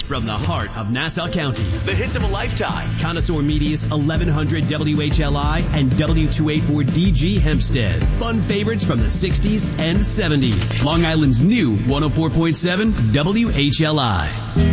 from the heart of Nassau County. The hits of a lifetime. Connoisseur Media's 1100 WHLI and W284DG Hempstead. Fun favorites from the 60s and 70s. Long Island's new 104.7 WHLI.